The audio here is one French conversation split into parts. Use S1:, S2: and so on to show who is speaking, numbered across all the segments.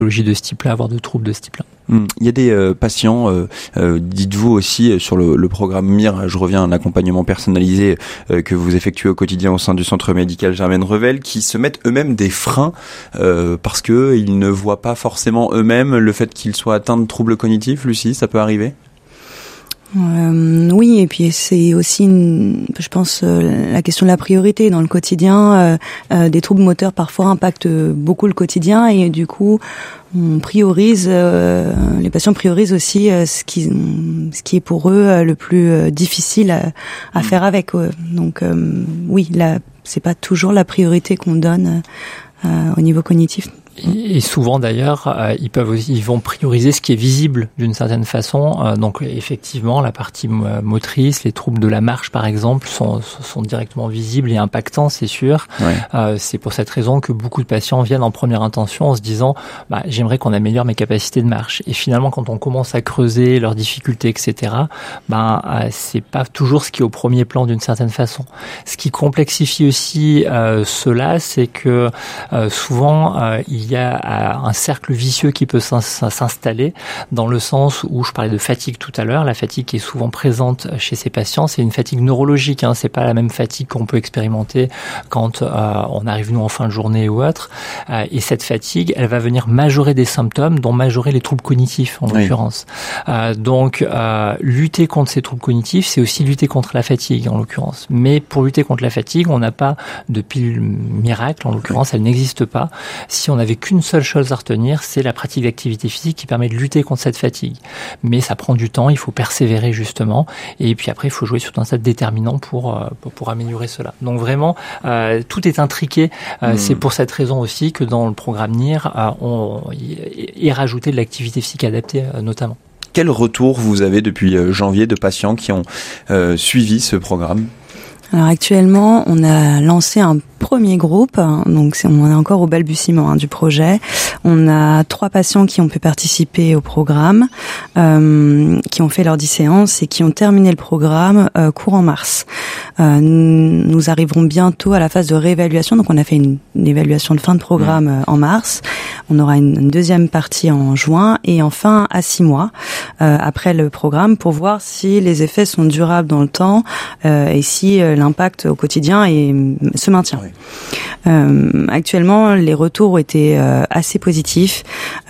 S1: pathologies de ce type-là, voire de troubles de ce type-là.
S2: Il y a des patients, dites-vous aussi, sur le programme MIR, je reviens à un accompagnement personnalisé que vous effectuez au quotidien au sein du centre médical Germaine Revel, qui se mettent eux-mêmes des freins parce que ils ne voient pas forcément eux-mêmes le fait qu'ils soient atteints de troubles cognitifs. Lucie, ça peut arriver ?
S3: Oui, et puis c'est aussi, je pense, la question de la priorité dans le quotidien. Des troubles moteurs parfois impactent beaucoup le quotidien et du coup, on priorise, les patients priorisent aussi ce qui est pour eux le plus difficile à faire avec eux. Donc oui, là, c'est pas toujours la priorité qu'on donne au niveau cognitif.
S1: Et souvent d'ailleurs, ils vont prioriser ce qui est visible d'une certaine façon. Donc effectivement, la partie motrice, les troubles de la marche par exemple, sont directement visibles et impactants, c'est sûr. Ouais. C'est pour cette raison que beaucoup de patients viennent en première intention en se disant j'aimerais qu'on améliore mes capacités de marche. Et finalement, quand on commence à creuser leurs difficultés, etc., c'est pas toujours ce qui est au premier plan d'une certaine façon. Ce qui complexifie aussi cela, c'est que souvent il y a un cercle vicieux qui peut s'installer dans le sens où je parlais de fatigue tout à l'heure. La fatigue qui est souvent présente chez ces patients, c'est une fatigue neurologique. C'est pas la même fatigue qu'on peut expérimenter quand on arrive nous en fin de journée ou autre. Et cette fatigue, elle va venir majorer des symptômes, dont majorer les troubles cognitifs en l'occurrence. Donc lutter contre ces troubles cognitifs, c'est aussi lutter contre la fatigue en l'occurrence. Mais pour lutter contre la fatigue, on n'a pas de pile miracle en l'occurrence, elle n'existe pas. Si on avait qu'une seule chose à retenir, c'est la pratique d'activité physique qui permet de lutter contre cette fatigue. Mais ça prend du temps, il faut persévérer justement, et puis après il faut jouer sur un set déterminant pour améliorer cela. Donc vraiment, tout est intriqué. C'est pour cette raison aussi que dans le programme NIR, on y est rajouté de l'activité physique adaptée notamment.
S2: Quel retour vous avez depuis janvier de patients qui ont suivi ce programme ?
S3: Alors actuellement, on a lancé un premier groupe, donc on est encore au balbutiement du projet. On a 3 patients qui ont pu participer au programme, qui ont fait leurs 10 séances et qui ont terminé le programme courant mars. Nous arriverons bientôt à la phase de réévaluation, donc on a fait une évaluation de fin de programme en mars. On aura une deuxième partie en juin et enfin à 6 mois après le programme pour voir si les effets sont durables dans le temps et si l'impact au quotidien se maintient. Oui. Actuellement, les retours ont été assez positifs.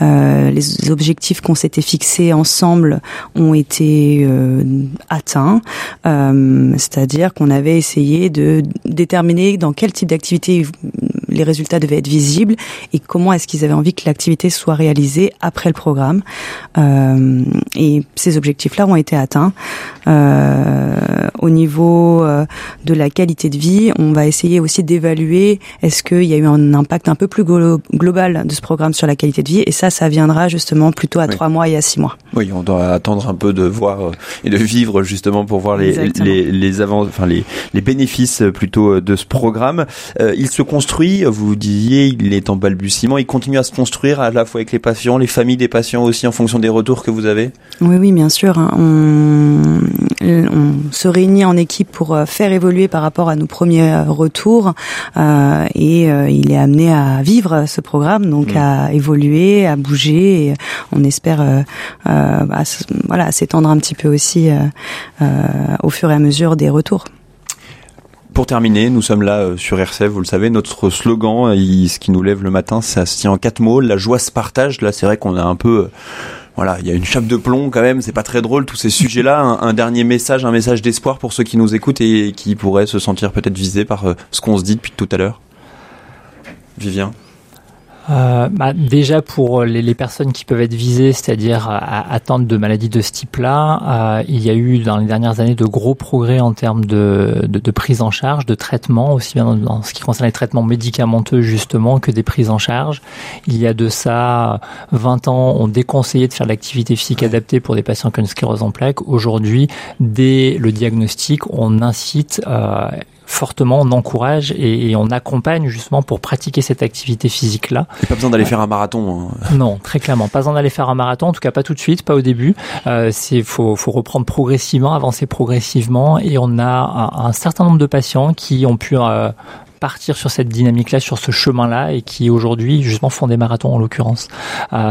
S3: Les objectifs qu'on s'était fixés ensemble ont été atteints. C'est-à-dire qu'on avait essayé de déterminer dans quel type d'activité les résultats devaient être visibles et comment est-ce qu'ils avaient envie que l'activité soit réalisée après le programme. Et ces objectifs-là ont été atteints. Au niveau de la qualité de vie, on va essayer aussi d'évaluer est-ce qu'il y a eu un impact un peu plus global de ce programme sur la qualité de vie, et ça viendra justement plutôt à 3 mois et à 6 mois.
S2: Oui, on doit attendre un peu de voir et de vivre justement pour voir les bénéfices plutôt de ce programme. Il se construit, vous disiez, il est en balbutiement, il continue à se construire à la fois avec les patients, les familles des patients aussi en fonction des retours que vous avez.
S3: Oui, bien sûr. On se réunit en équipe pour faire évoluer par rapport à nos premiers retours et il est amené à vivre ce programme, donc à évoluer, à bouger, et on espère à s'étendre un petit peu aussi au fur et à mesure des retours.
S2: Pour terminer, nous sommes là sur RCF, vous le savez, notre slogan, ce qui nous lève le matin, ça se tient en 4 mots, la joie se partage. Là, c'est vrai qu'on a un peu... il y a une chape de plomb quand même, c'est pas très drôle tous ces sujets-là. Un dernier message, un message d'espoir pour ceux qui nous écoutent et qui pourraient se sentir peut-être visés par ce qu'on se dit depuis tout à l'heure. Vivien ?
S1: Déjà pour les personnes qui peuvent être visées, c'est-à-dire atteintes de maladies de ce type-là, il y a eu dans les dernières années de gros progrès en termes de prise en charge, de traitement, aussi bien dans ce qui concerne les traitements médicamenteux justement que des prises en charge. Il y a de ça 20 ans, on déconseillait de faire de l'activité physique adaptée pour des patients qui ont une sclérose en plaques. Aujourd'hui, dès le diagnostic, on incite fortement, on encourage et on accompagne justement pour pratiquer cette activité physique-là.
S2: Il n'y a pas besoin d'aller faire un marathon.
S1: Non, très clairement. Pas besoin d'aller faire un marathon, en tout cas pas tout de suite, pas au début. Faut reprendre progressivement, avancer progressivement, et on a un certain nombre de patients qui ont pu partir sur cette dynamique-là, sur ce chemin-là, et qui aujourd'hui justement font des marathons en l'occurrence.